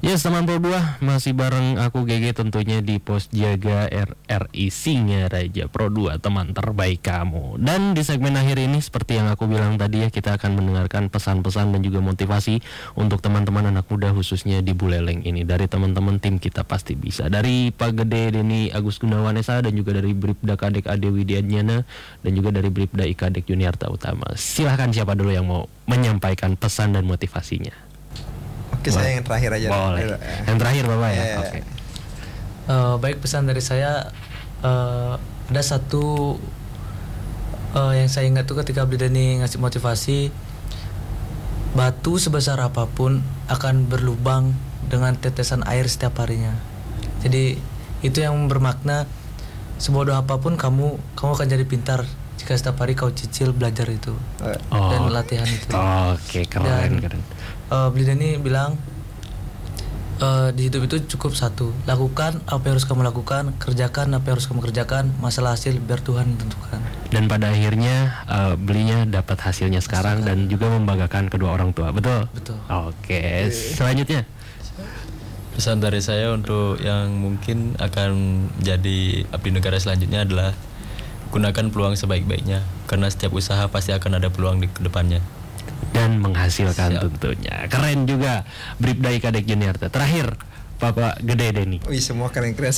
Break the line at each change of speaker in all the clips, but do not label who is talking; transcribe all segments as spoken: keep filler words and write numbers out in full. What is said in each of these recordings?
Yes, teman Pro dua masih bareng aku G G tentunya di Pos Jaga R R I Singaraja Pro dua, teman terbaik kamu. Dan di segmen akhir ini seperti yang aku bilang tadi ya, kita akan mendengarkan pesan-pesan dan juga motivasi untuk teman-teman anak muda khususnya di Buleleng ini dari teman-teman tim Kita Pasti Bisa. Dari Pak Gede Denny Agus Gunawan Esa dan juga dari Bribda Kadek Ade Widiadnyana dan juga dari Bribda Ikadek Juniarta Utama. Silahkan siapa dulu yang mau menyampaikan pesan dan motivasinya.
Oke, saya yang terakhir aja.
Boleh. Yang terakhir Bapak ya.
Yeah.
Oke. Okay.
Uh, baik, pesan dari saya uh, ada satu uh, yang saya ingat tuh ketika Beli Dani ngasih motivasi, batu sebesar apapun akan berlubang dengan tetesan air setiap harinya. Jadi itu yang bermakna sebodoh apapun kamu kamu akan jadi pintar jika setiap hari kau cicil belajar itu
oh.
dan latihan itu.
Oh, Oke, okay. keren
dan,
keren.
Uh, Beli Dani bilang uh, di hidup itu cukup satu, lakukan apa yang harus kamu lakukan, kerjakan apa yang harus kamu kerjakan, masalah hasil biar Tuhan tentukan.
Dan pada akhirnya uh, belinya dapat hasilnya sekarang dan juga membanggakan kedua orang tua, betul?
Betul.
Oke, okay. Selanjutnya
pesan dari saya untuk yang mungkin akan jadi abdi negara selanjutnya adalah gunakan peluang sebaik-baiknya, karena setiap usaha pasti akan ada peluang di kedepannya
dan menghasilkan. Siap. Tentunya keren juga Bribda Ikadek Juniarta. Terakhir Bapak Gede Denny.
Wih, semua keren-keren.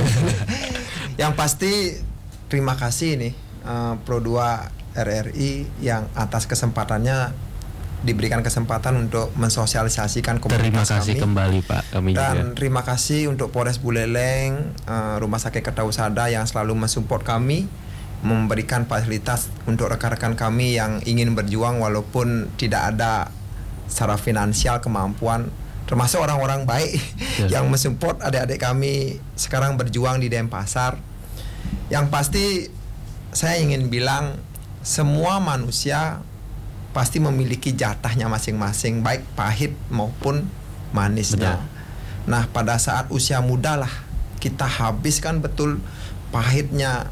Yang pasti terima kasih nih uh, Pro dua R R I yang atas kesempatannya diberikan kesempatan untuk mensosialisasikan komunitas kami.
Terima kasih kami. Kembali Pak kami
dan
juga.
Terima kasih untuk Polres Buleleng, uh, Rumah Sakit Kertausada yang selalu mensupport kami, memberikan fasilitas untuk rekan-rekan kami yang ingin berjuang walaupun tidak ada secara finansial kemampuan, termasuk orang-orang baik yes. yang mensupport adik-adik kami sekarang berjuang di Denpasar. Yang pasti saya ingin bilang semua manusia pasti memiliki jatahnya masing-masing, baik pahit maupun manisnya. Betul. Nah, pada saat usia muda lah kita habiskan betul pahitnya,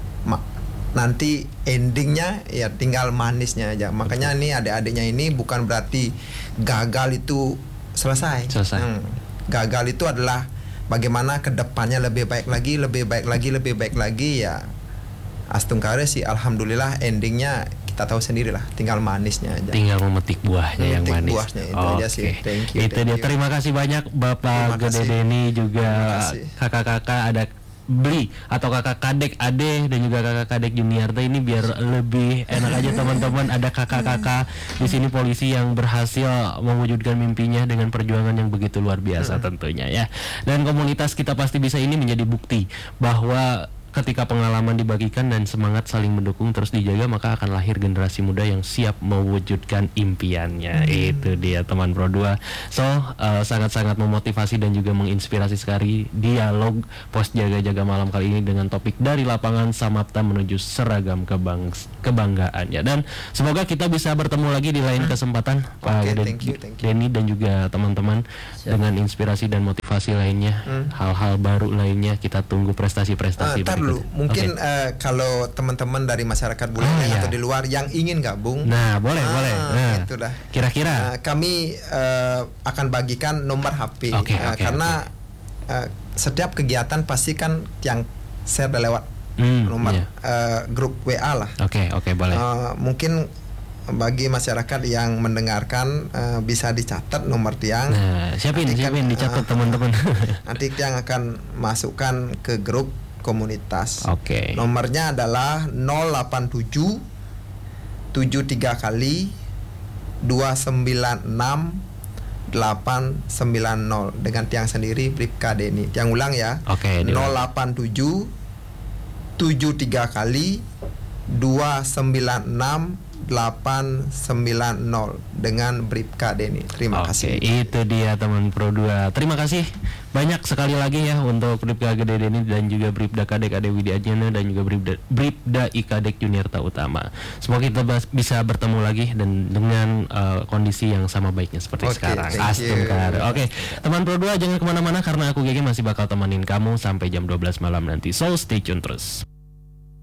nanti endingnya ya tinggal manisnya aja. Makanya ini adik-adiknya ini bukan berarti gagal itu selesai.
Selesai.
Hmm. Gagal itu adalah bagaimana kedepannya lebih baik lagi, lebih baik lagi, lebih baik lagi ya. Astungkare sih, alhamdulillah endingnya kita tahu sendiri lah, tinggal manisnya aja.
Tinggal memetik buahnya memetik yang manis.
Buahnya itu
oh,
aja sih.
Okay.
Thank you.
Itu
thank
dia.
You.
Terima kasih banyak Bapak Gede Denny, juga kakak-kakak ada Beli atau kakak Kadek Ade dan juga kakak Kadek Juniarta. Ini biar lebih enak aja teman-teman, ada kakak-kakak di sini polisi yang berhasil mewujudkan mimpinya dengan perjuangan yang begitu luar biasa tentunya ya. Dan komunitas Kita Pasti Bisa ini menjadi bukti bahwa ketika pengalaman dibagikan dan semangat saling mendukung terus dijaga, maka akan lahir generasi muda yang siap mewujudkan impiannya. Hmm. Itu dia teman Pro dua. So uh, sangat-sangat memotivasi dan juga menginspirasi sekali dialog Pos Jaga-Jaga malam kali ini dengan topik dari lapangan Samapta menuju seragam kebang kebanggaannya. Dan semoga kita bisa bertemu lagi di lain kesempatan Pak
okay,
Denny dan juga teman-teman dengan inspirasi dan motivasi lainnya, hmm. hal-hal baru lainnya. Kita tunggu prestasi-prestasi.
Uh, dulu mungkin okay. uh, kalau teman-teman dari masyarakat Buleleng ah, atau ya. di luar yang ingin gabung,
nah boleh ah, boleh nah,
itu dah
kira-kira
uh, kami uh, akan bagikan nomor H P
okay,
uh,
okay,
karena okay. Uh, setiap kegiatan pasti kan yang share lewat hmm, nomor yeah. uh, grup W A lah.
Oke okay, oke okay, boleh.
Uh, mungkin bagi masyarakat yang mendengarkan uh, bisa dicatat nomor Tiang.
Nah, siapin nanti siapin kan, dicatat uh, teman-teman.
Nanti Tiang akan masukkan ke grup komunitas.
Oke. Okay.
Nomornya adalah nol delapan tujuh tujuh tiga kali dua sembilan enam delapan sembilan nol dengan Tiang sendiri Bribka Denny. Tiang ulang ya.
Oke. Okay,
nol delapan tujuh tujuh tiga kali dua sembilan enam delapan sembilan nol dengan Bribka Denny. Terima
Oke,
kasih.
Itu dia teman Pro dua. Terima kasih banyak sekali lagi ya untuk Bribka Gede Denny dan juga Bribda Kadek Ade Widiadnyana dan juga Bribda, Bribda Ikadek Juniarta Utama. Semoga kita bisa bertemu lagi dan dengan uh, kondisi yang sama baiknya seperti okay, sekarang. Astungkar. Oke, okay. Teman Pro dua jangan kemana-mana karena aku G G masih bakal temenin kamu sampai jam dua belas malam nanti. So stay tune terus.